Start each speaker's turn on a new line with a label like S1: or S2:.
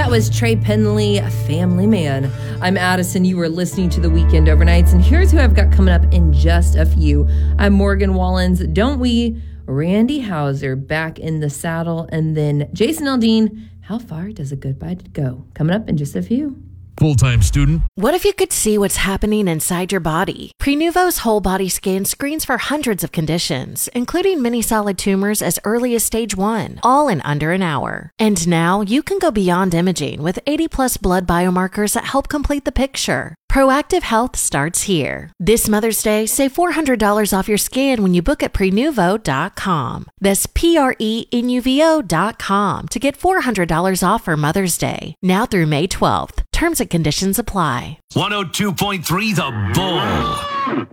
S1: That was Trey Penley, Family Man. I'm Addison. You were listening to The Weekend Overnights, and here's who I've got coming up in just a few. I'm Morgan Wallens, Don't We? Randy Houser back in the saddle, and then Jason Aldean, How Far Does a Goodbye Go? Coming up in just a few.
S2: Full-time student.
S3: What if you could see what's happening inside your body? Prenuvo's whole body scan screens for hundreds of conditions, including many solid tumors as early as stage 1, all in under an hour. And now you can go beyond imaging with 80+ blood biomarkers that help complete the picture. Proactive Health starts here. This Mother's Day, save $400 off your scan when you book at Prenuvo.com. That's Prenuvo.com to get $400 off for Mother's Day. Now through May 12th. Terms and conditions apply.
S4: 102.3 The Bull.